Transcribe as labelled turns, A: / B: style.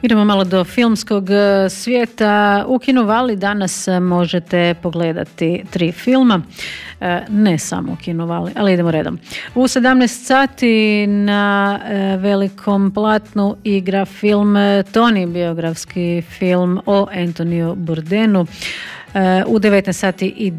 A: Idemo malo do filmskog svijeta. U Kinovali danas možete pogledati 3 filma. Ne samo u Kinovali, ali idemo redom. U 17 sati na velikom platnu igra film Tony, biografski film o Anthonyu Bourdainu. U 19 sati i